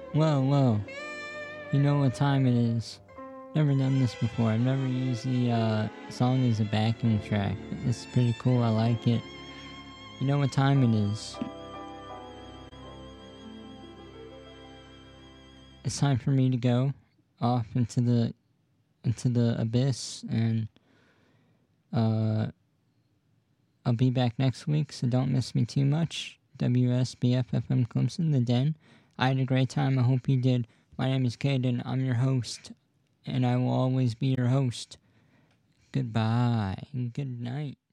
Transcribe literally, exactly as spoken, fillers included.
Whoa, whoa. You know what time it is. Never done this before. I've never used the uh, song as a backing track. But this is pretty cool. I like it. You know what time it is. It's time for me to go off into the into the abyss, and uh, I'll be back next week, so don't miss me too much. W S B F F M Clemson, The Den. I had a great time. I hope you did. My name is Caden. I'm your host, and I will always be your host. Goodbye. Good night.